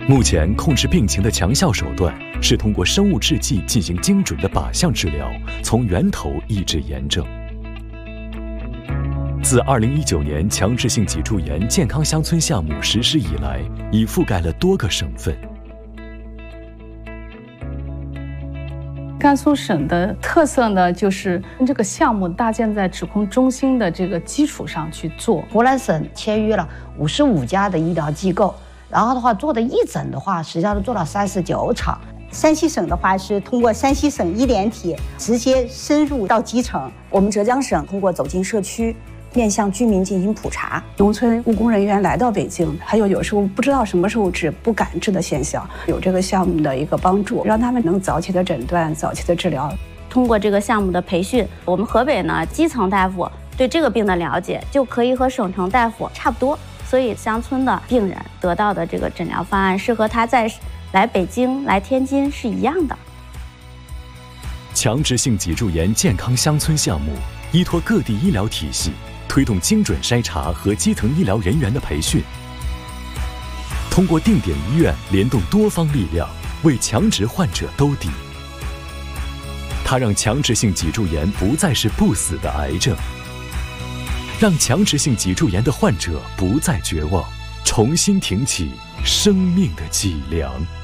目前控制病情的强效手段是通过生物制剂进行精准的靶向治疗，从源头抑制炎症。自2019年强直性脊柱炎健康乡村项目实施以来，已覆盖了多个省份。 甘肃省的特色呢，就是这个项目搭建在指控中心的这个基础上去做。 湖南省签约了55家的医疗机构，然后的话做的义诊的话，实际上是做了39场。 山西省的话是通过山西省医联体直接深入到基层。 我们浙江省通过走进社区，面向居民进行普查。 农村务工人员来到北京，还有时候不知道什么时候治、不敢治的现象，有这个项目的一个帮助，让他们能早期的诊断、早期的治疗。 通过这个项目的培训，我们河北呢基层大夫对这个病的了解就可以和省城大夫差不多，所以乡村的病人得到的这个诊疗方案是和他在来北京、来天津是一样的。 强直性脊柱炎健康乡村项目依托各地医疗体系，推动精准筛查和基层医疗人员的培训，通过定点医院联动多方力量，为强直患者兜底。它让强直性脊柱炎不再是不死的癌症，让强直性脊柱炎的患者不再绝望，重新挺起生命的脊梁。